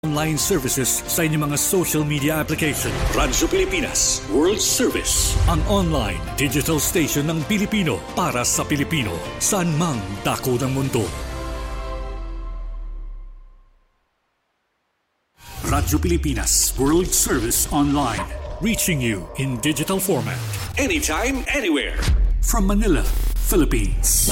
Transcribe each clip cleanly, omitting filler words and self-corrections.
online services sa inyong mga social media application. Radyo Pilipinas World Service, ang online digital station ng Pilipino para sa Pilipino, saan mang dako ng mundo. Radyo Pilipinas World Service Online, reaching you in digital format, anytime, anywhere, from Manila, Philippines.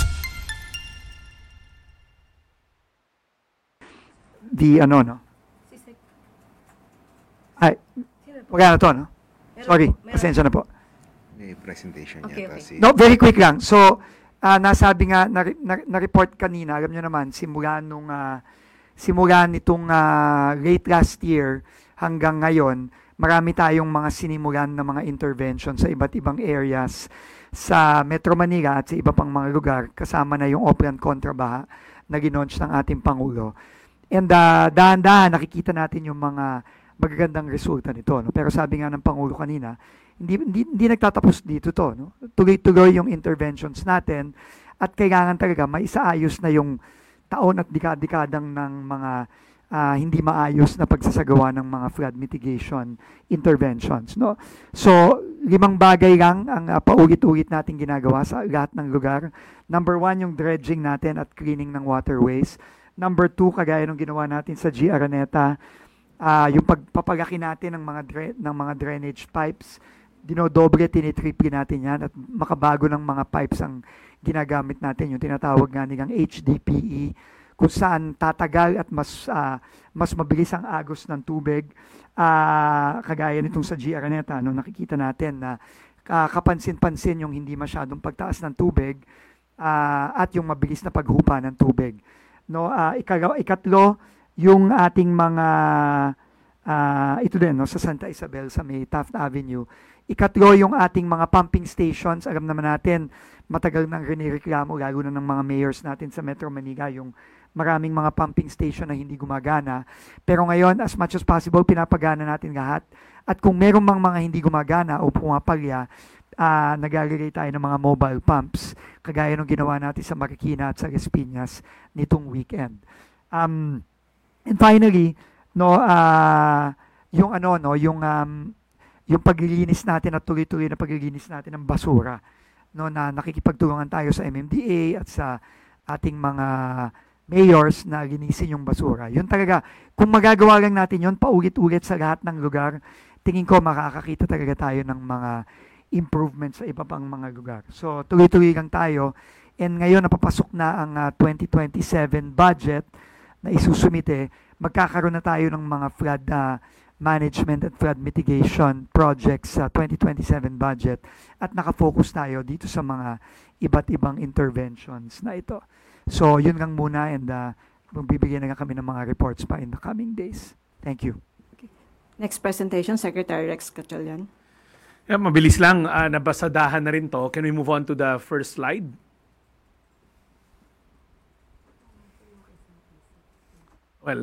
Ay, magkano to, no? Sorry, pasensya na po. May presentation okay. Si... No, very quick lang. So, nasabi nga, na-report kanina, alam nyo naman, simula nitong late last year hanggang ngayon, marami tayong mga sinimulan na mga intervention sa iba't ibang areas sa Metro Manila at sa iba pang mga lugar, kasama na yung Oplan Contrabaha na ginaunch ng ating Pangulo. And dahan-dahan nakikita natin yung mga magagandang resulta nito, no? Pero sabi nga ng Pangulo kanina, hindi nagtatapos dito to, no? Tuloy-tuloy yung interventions natin at kailangan talaga maisaayos na yung taon at dekadang ng mga hindi maayos na pagsasagawa ng mga flood mitigation interventions, no? So, 5 bagay lang ang paulit-ulit natin ginagawa sa lahat ng lugar. Number 1, yung dredging natin at cleaning ng waterways. Number 2, kagaya ng ginawa natin sa G. Araneta, yung pagpapalaki natin ng mga drainage pipes, dinodoble, tinitriple natin yan at makabago ng mga pipes ang ginagamit natin, yung tinatawag nga nilang HDPE, kung saan tatagal at mas mabilis ang agos ng tubig, kagaya nitong sa G. Araneta, no, nakikita natin na kapansin-pansin yung hindi masyadong pagtaas ng tubig at yung mabilis na paghupa ng tubig. No, ikatlo, yung ating mga, ito din, no, sa Santa Isabel, sa may Taft Avenue. Ikatlo, yung ating mga pumping stations. Alam naman natin, matagal nang rinireklamo, lalo na ng mga mayors natin sa Metro Manila, yung maraming mga pumping station na hindi gumagana. Pero ngayon, as much as possible, pinapagana natin lahat. At kung meron mga hindi gumagana o pumapalya, nag-aggregate tayo ng mga mobile pumps, kagaya ng ginawa natin sa Marikina at sa Las Piñas nitong weekend. And finally, no, yung paglilinis natin at tuloy-tuloy na paglilinis natin ng basura, no, na nakikipagtulungan tayo sa MMDA at sa ating mga mayors na linisin yung basura. Yun talaga, kung magagawa lang natin yun, paulit-ulit sa lahat ng lugar, tingin ko makakakita talaga tayo ng mga improvements sa iba pang mga lugar. So, tuloy-tuloy lang tayo. And ngayon, napapasok na ang 2027 budget na isusumite, magkakaroon na tayo ng mga flood management at flood mitigation projects sa 2027 budget at nakafocus tayo dito sa mga iba't ibang interventions na ito. So, yun lang muna and magbibigyan na kami ng mga reports pa in the coming days. Thank you. Okay. Next presentation, Secretary Rex Gatchalian. Yeah, mabilis lang, nabasadahan na rin to. Can we move on to the first slide? Well,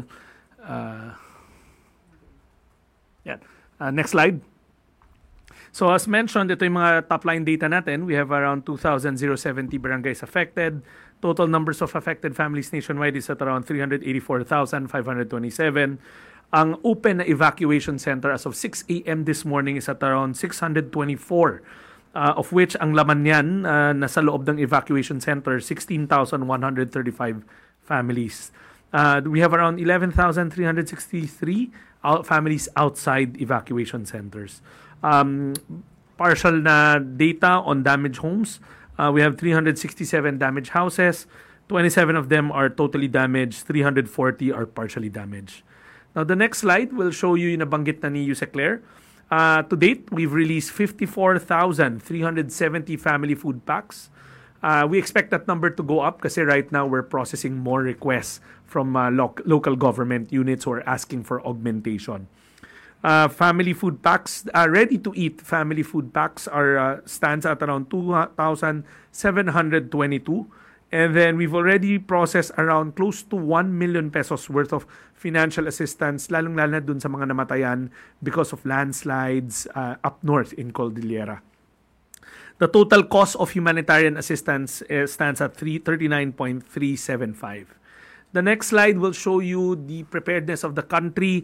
next slide. So as mentioned, ito yung mga top-line data natin. We have around 2,070 barangays affected. Total numbers of affected families nationwide is at around 384,527. Ang open na evacuation center as of 6 a.m. this morning is at around 624, of which ang laman niyan nasa loob ng evacuation center, 16,135 families. We have around 11,363 families outside evacuation centers. Partial na data on damaged homes. We have 367 damaged houses. 27 of them are totally damaged. 340 are partially damaged. Now, the next slide will show you yung nabanggit na ni Yusek Claire. To date, we've released 54,370 family food packs. We expect that number to go up kasi right now we're processing more requests from local government units who are asking for augmentation. Family food packs, ready-to-eat family food packs stands at around 2,722. And then we've already processed around close to 1 million pesos worth of financial assistance, lalong-lalo na dun sa mga namatayan because of landslides up north in Cordillera. The total cost of humanitarian assistance stands at 39.375. The next slide will show you the preparedness of the country